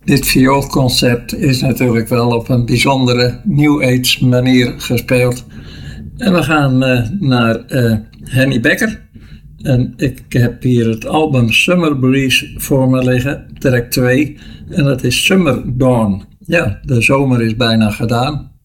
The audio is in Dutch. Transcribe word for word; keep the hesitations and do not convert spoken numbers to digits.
Dit vioolconcept is natuurlijk wel op een bijzondere New Age manier gespeeld. En we gaan uh, naar uh, Henny Becker. En ik heb hier het album Summer Breeze voor me liggen, track twee. En dat is Summer Dawn. Ja, de zomer is bijna gedaan.